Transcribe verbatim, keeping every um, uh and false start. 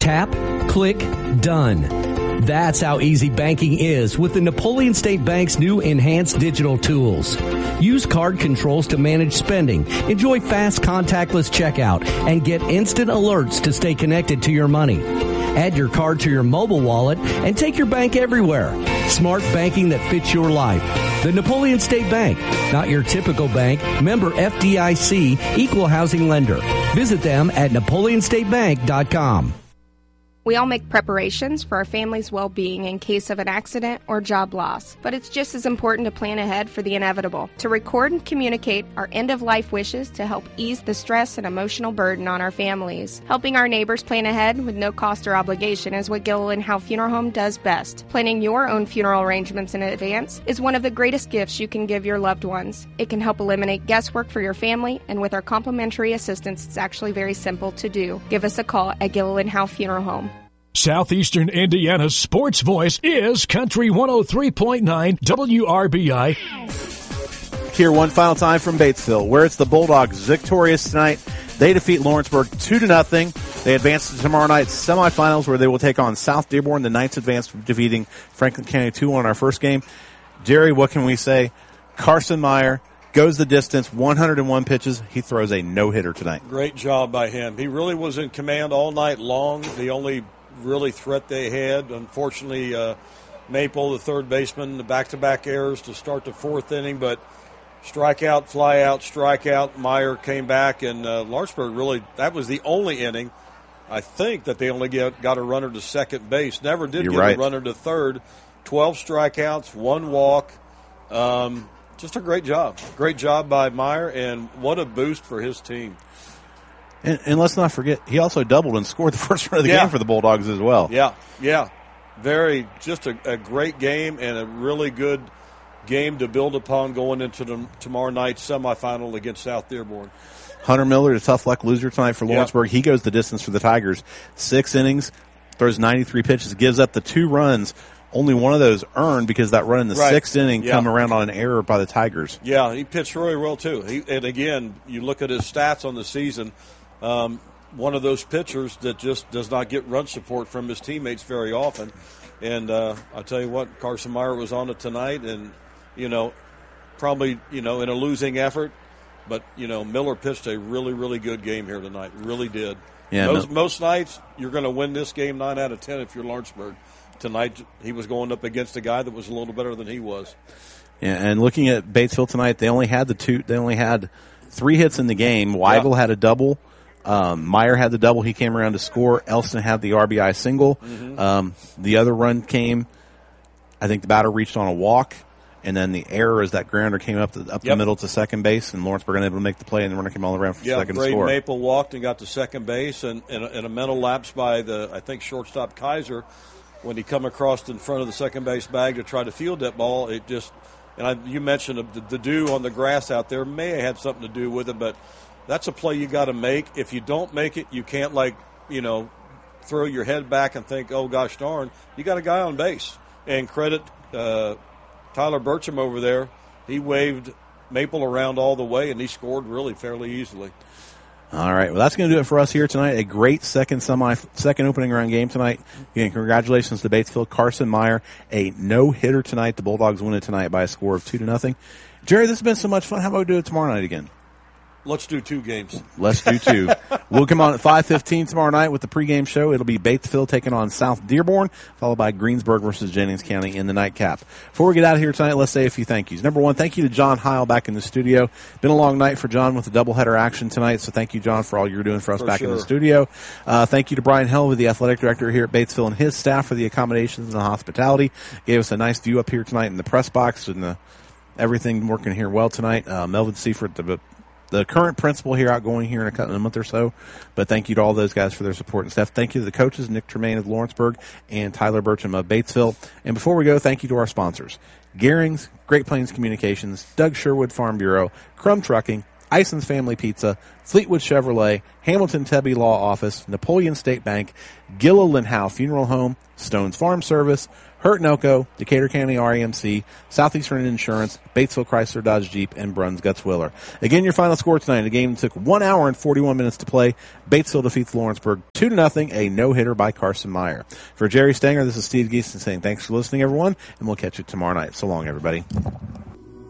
Tap, click, done. That's how easy banking is with the Napoleon State Bank's new enhanced digital tools. Use card controls to manage spending, enjoy fast contactless checkout, and get instant alerts to stay connected to your money. Add your card to your mobile wallet and take your bank everywhere. Smart banking that fits your life. The Napoleon State Bank, not your typical bank. Member F D I C, equal housing lender. Visit them at napoleon state bank dot com. We all make preparations for our family's well-being in case of an accident or job loss, but it's just as important to plan ahead for the inevitable, to record and communicate our end-of-life wishes to help ease the stress and emotional burden on our families. Helping our neighbors plan ahead with no cost or obligation is what Gilliland Howe Funeral Home does best. Planning your own funeral arrangements in advance is one of the greatest gifts you can give your loved ones. It can help eliminate guesswork for your family, and with our complimentary assistance, it's actually very simple to do. Give us a call at Gilliland Howe Funeral Home. Southeastern Indiana's sports voice is Country one oh three point nine W R B I. Here one final time from Batesville, where it's the Bulldogs victorious tonight. They defeat Lawrenceburg two to nothing. They advance to tomorrow night's semifinals, where they will take on South Dearborn. The Knights advance, defeating Franklin County two one in our first game. Jerry, what can we say? Carson Meyer goes the distance, one hundred one pitches. He throws a no-hitter tonight. Great job by him. He really was in command all night long. The only really threat they had, unfortunately, uh, Maple, the third baseman, the back-to-back errors to start the fourth inning, but strikeout, fly out, strikeout. Meyer came back, and uh, Lawrenceburg really, that was the only inning, I think, that they only get, got a runner to second base. Never did You're get right. a runner to third. twelve strikeouts, one walk. Um, just a great job. Great job by Meyer, and what a boost for his team. And, and let's not forget, he also doubled and scored the first run of the Yeah. game for the Bulldogs as well. Yeah, yeah. Very, just a, a great game and a really good game to build upon going into the tomorrow night's semifinal against South Dearborn. Hunter Miller, a tough luck loser tonight for Yeah. Lawrenceburg. He goes the distance for the Tigers. Six innings, throws ninety-three pitches, gives up the two runs. Only one of those earned because that run in the Right. sixth inning Yeah. come around on an error by the Tigers. Yeah, he pitched really well, too. He, and, again, you look at his stats on the season, um, one of those pitchers that just does not get run support from his teammates very often. And uh, I'll tell you what, Carson Meyer was on it tonight, and, you know, probably, you know, in a losing effort. But, you know, Miller pitched a really, really good game here tonight. Really did. Yeah, most, no- most nights, you're going to win this game nine out of ten if you're Lawrenceburg. Tonight, he was going up against a guy that was a little better than he was. Yeah, and looking at Batesville tonight, they only had the two. They only had three hits in the game. Weigel Yeah. had a double. Um, Meyer had the double. He came around to score. Elston had the R B I single. Mm-hmm. Um, the other run came. I think the batter reached on a walk, and then the error is that grounder came up the, up the Yep. middle to second base, and Lawrenceburg unable to make the play, and the runner came all around for Yeah, second to Braden score. Maple walked and got to second base, and, and, a, and a mental lapse by the, I think, shortstop Kaiser when he come across in front of the second base bag to try to field that ball. It just, and I, you mentioned the, the dew on the grass out there may have had something to do with it, but that's a play you got to make. If you don't make it, you can't, like, you know, throw your head back and think, oh, gosh darn, you got a guy on base. And credit uh, Tyler Burcham over there. He waved Maple around all the way, and he scored really fairly easily. All right, well, that's going to do it for us here tonight. A great second semi, second opening round game tonight. Again, congratulations to Batesville. Carson Meyer, a no-hitter tonight. The Bulldogs win it tonight by a score of two to nothing. Jerry, this has been so much fun. How about we do it tomorrow night again? Let's do two games. Let's do two. We'll come on at five fifteen tomorrow night with the pregame show. It'll be Batesville taking on South Dearborn, followed by Greensburg versus Jennings County in the nightcap. Before we get out of here tonight, let's say a few thank yous. Number one, thank you to John Heil back in the studio. Been a long night for John with the doubleheader action tonight, so thank you, John, for all you're doing for us For back in the sure. studio. Uh, thank you to Brian Helvey, the athletic director here at Batesville, and his staff for the accommodations and the hospitality. Gave us a nice view up here tonight in the press box, and the, everything working here well tonight. Uh, Melvin Seifert, the the current principal here, outgoing here in a, couple- in a month or so. But thank you to all those guys for their support and stuff. Thank you to the coaches, Nick Tremaine of Lawrenceburg and Tyler Burcham of Batesville. And before we go, thank you to our sponsors, Gehrings, Great Plains Communications, Doug Sherwood Farm Bureau, Crum Trucking, Ison's Family Pizza, Fleetwood Chevrolet, Hamilton Tebby Law Office, Napoleon State Bank, Gilliland Howe Funeral Home, Stone's Farm Service, Hurt and Elko, Decatur County R E M C, Southeastern Insurance, Batesville Chrysler Dodge Jeep, and Bruns Guts Willer. Again, your final score tonight. The game took one hour and forty-one minutes to play. Batesville defeats Lawrenceburg two to nothing, a no-hitter by Carson Meyer. For Jerry Stanger, this is Steve Geeson saying thanks for listening, everyone, and we'll catch you tomorrow night. So long, everybody.